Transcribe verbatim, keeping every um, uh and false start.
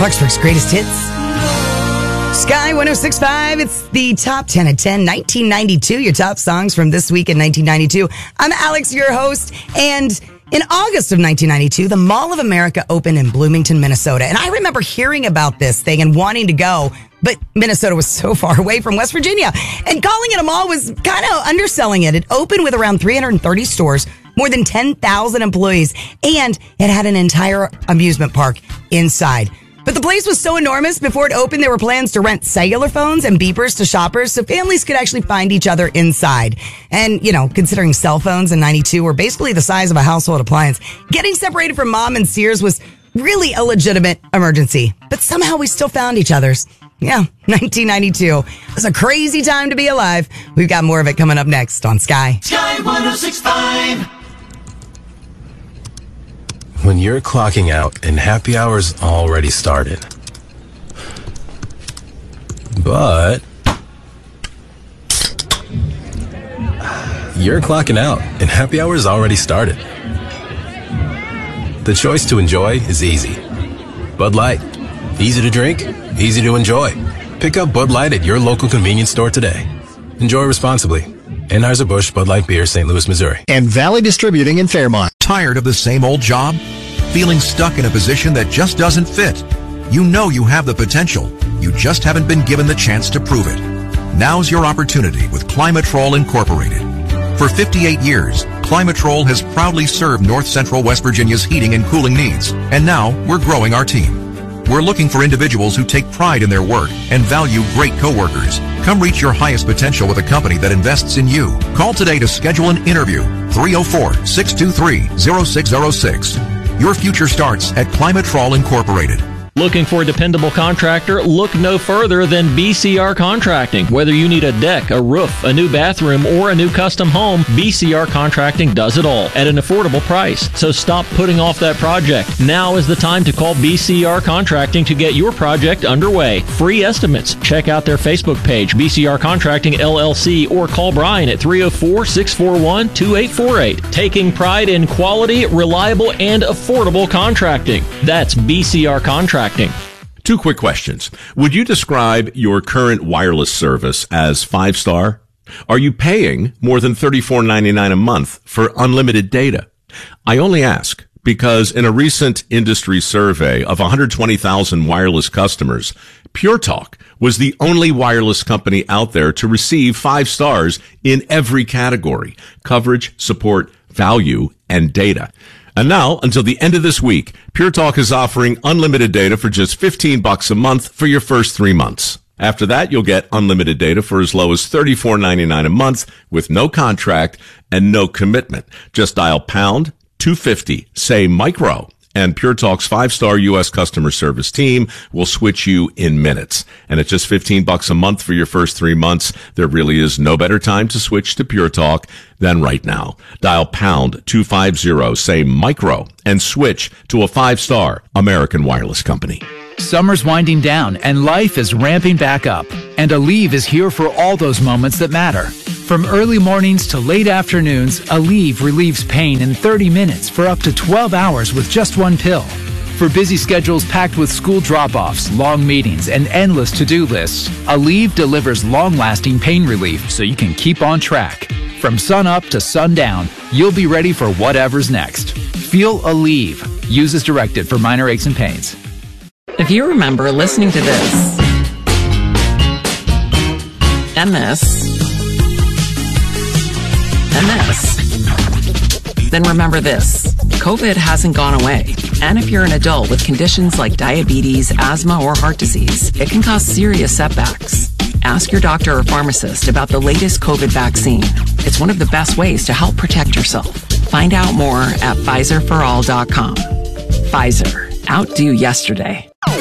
Clarksburg's greatest hits. Sky one oh six point five. It's the top ten at ten, nineteen ninety-two. Your top songs from this week in nineteen ninety-two. I'm Alex, your host. And in August of nineteen ninety-two, the Mall of America opened in Bloomington, Minnesota. And I remember hearing about this thing and wanting to go, but Minnesota was so far away from West Virginia. And calling it a mall was kind of underselling it. It opened with around three hundred thirty stores, more than ten thousand employees, and it had an entire amusement park inside. But the place was so enormous, before it opened, there were plans to rent cellular phones and beepers to shoppers so families could actually find each other inside. And, you know, considering cell phones in ninety-two were basically the size of a household appliance, getting separated from Mom and Sears was really a legitimate emergency. But somehow we still found each other's. Yeah, nineteen ninety-two. It was a crazy time to be alive. We've got more of it coming up next on Sky. Sky one oh six point five. When you're clocking out and happy hour's already started. But you're clocking out and happy hour's already started. The choice to enjoy is easy. Bud Light. Easy to drink, easy to enjoy. Pick up Bud Light at your local convenience store today. Enjoy responsibly. Anheuser-Busch Bud Light Beer, Saint Louis, Missouri. And Valley Distributing in Fairmont. Tired of the same old job? Feeling stuck in a position that just doesn't fit? You know you have the potential. You just haven't been given the chance to prove it. Now's your opportunity with Climatrol Incorporated. For fifty-eight years, Climatrol has proudly served North Central West Virginia's heating and cooling needs. And now we're growing our team. We're looking for individuals who take pride in their work and value great coworkers. Come reach your highest potential with a company that invests in you. Call today to schedule an interview. three oh four, six two three, oh six oh six. Your future starts at Climatrol Incorporated. Looking for a dependable contractor? Look no further than B C R Contracting. Whether you need a deck, a roof, a new bathroom, or a new custom home, B C R Contracting does it all at an affordable price. So stop putting off that project. Now is the time to call B C R Contracting to get your project underway. Free estimates. Check out their Facebook page, B C R Contracting L L C, or call Brian at three oh four, six four one, two eight four eight. Taking pride in quality, reliable, and affordable contracting. That's B C R Contracting. Two quick questions. Would you describe your current wireless service as five-star? Are you paying more than thirty-four ninety-nine a month for unlimited data? I only ask because in a recent industry survey of one hundred twenty thousand wireless customers, Pure Talk was the only wireless company out there to receive five stars in every category: coverage, support, value, and data. And now, until the end of this week, Pure Talk is offering unlimited data for just fifteen bucks a month for your first three months. After that, you'll get unlimited data for as low as thirty-four ninety-nine a month with no contract and no commitment. Just dial pound two fifty, say micro, and Pure Talk's five-star U S customer service team will switch you in minutes. And at just fifteen bucks a month for your first three months, there really is no better time to switch to Pure Talk than right now. Dial pound two fifty, say micro, and switch to a five-star American wireless company. Summer's winding down and life is ramping back up. And Aleve is here for all those moments that matter. From early mornings to late afternoons, Aleve relieves pain in thirty minutes for up to twelve hours with just one pill. For busy schedules packed with school drop-offs, long meetings, and endless to-do lists, Aleve delivers long-lasting pain relief so you can keep on track. From sun up to sundown, you'll be ready for whatever's next. Feel Aleve. Use as directed for minor aches and pains. If you remember listening to this, and this, and this, then remember this. COVID hasn't gone away. And if you're an adult with conditions like diabetes, asthma, or heart disease, it can cause serious setbacks. Ask your doctor or pharmacist about the latest COVID vaccine. It's one of the best ways to help protect yourself. Find out more at Pfizer for all dot com. Pfizer. Outdo yesterday.